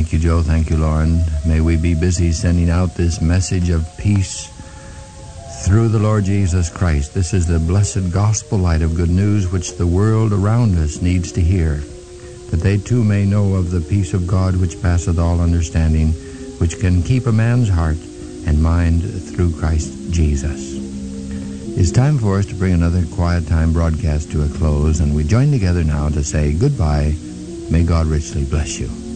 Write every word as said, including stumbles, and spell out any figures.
Thank you, Joe. Thank you, Lauren. May we be busy sending out this message of peace through the Lord Jesus Christ. This is the blessed gospel light of good news which the world around us needs to hear, that they too may know of the peace of God which passeth all understanding, which can keep a man's heart and mind through Christ Jesus. It's time for us to bring another Quiet Time broadcast to a close, and we join together now to say goodbye. May God richly bless you.